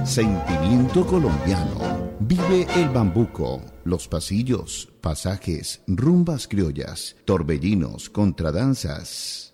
Sentimiento colombiano. Vive el bambuco, los pasillos, pasajes, rumbas criollas, torbellinos, contradanzas.